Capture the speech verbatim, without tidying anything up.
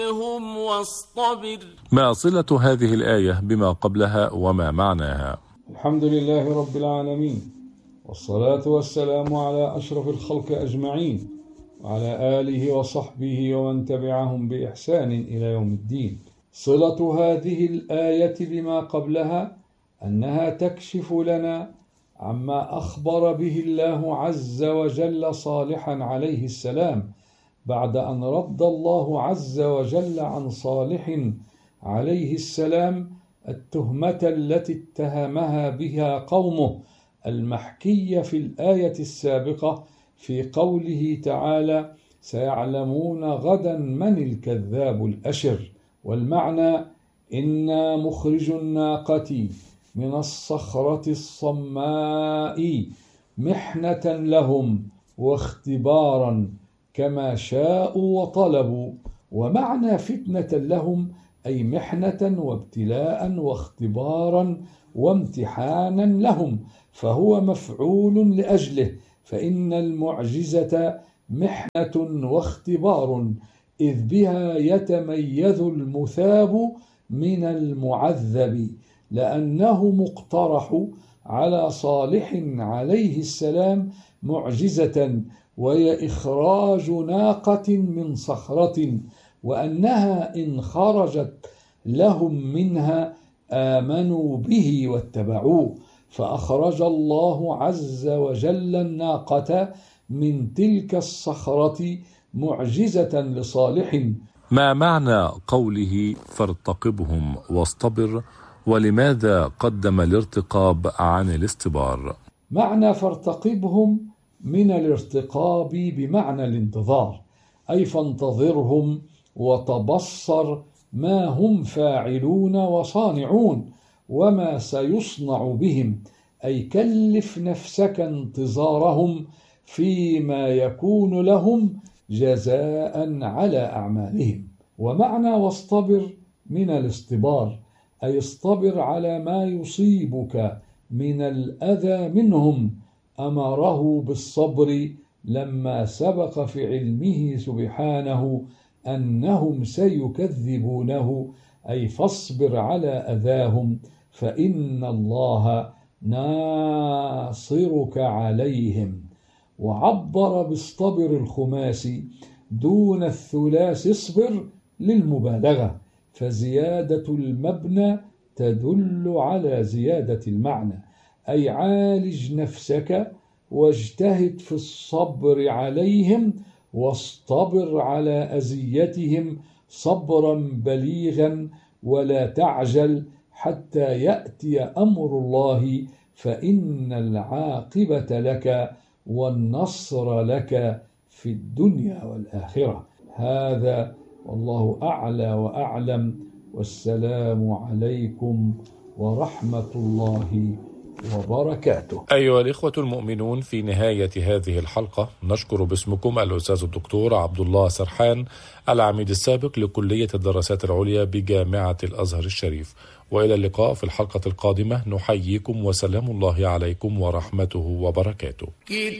واصطبر. ما صلة هذه الآية بما قبلها وما معناها؟ الحمد لله رب العالمين، والصلاة والسلام على أشرف الخلق أجمعين، وعلى آله وصحبه ومن تبعهم بإحسان إلى يوم الدين. صلة هذه الآية بما قبلها أنها تكشف لنا عما أخبر به الله عز وجل صالحا عليه السلام بعد أن رد الله عز وجل عن صالح عليه السلام التهمة التي اتهمها بها قومه المحكية في الآية السابقة في قوله تعالى: سيعلمون غدا من الكذاب الأشر. والمعنى: إنا مخرج الناقة من الصخرة الصماء محنة لهم واختبارا كما شاءوا وطلبوا. ومعنى فتنة لهم أي محنة وابتلاء واختبارا وامتحانا لهم، فهو مفعول لأجله، فإن المعجزة محنة واختبار، إذ بها يتميز المثاب من المعذب، لأنه مقترح على صالح عليه السلام معجزة، وهي إخراج ناقة من صخرة، وأنها إن خرجت لهم منها آمنوا به واتبعوه، فأخرج الله عز وجل الناقة من تلك الصخرة معجزة لصالح. ما معنى قوله فارتقبهم واصطبر، ولماذا قدم الارتقاب عن الاستبار؟ معنى فارتقبهم من الارتقاب بمعنى الانتظار، أي فانتظرهم وتبصر ما هم فاعلون وصانعون وما سيصنع بهم، أي كلف نفسك انتظارهم فيما يكون لهم جزاء على أعمالهم. ومعنى واصطبر من الاصطبار، أي اصطبر على ما يصيبك من الأذى منهم. أمره بالصبر لما سبق في علمه سبحانه أنهم سيكذبونه، أي فاصبر على أذاهم فإن الله ناصرك عليهم. وعبر بالصبر الخماسي دون الثلاث اصبر للمبالغة، فزيادة المبنى تدل على زيادة المعنى، أي عالج نفسك واجتهد في الصبر عليهم، واصطبر على أذيتهم صبرا بليغا، ولا تعجل حتى يأتي أمر الله، فإن العاقبة لك والنصر لك في الدنيا والآخرة. هذا والله أعلى وأعلم، والسلام عليكم ورحمة الله وبركاته. أيها الإخوة المؤمنون، في نهاية هذه الحلقة نشكر باسمكم الأستاذ الدكتور عبد الله سرحان، العميد السابق لكلية الدراسات العليا بجامعة الأزهر الشريف. وإلى اللقاء في الحلقة القادمة، نحييكم وسلام الله عليكم ورحمته وبركاته.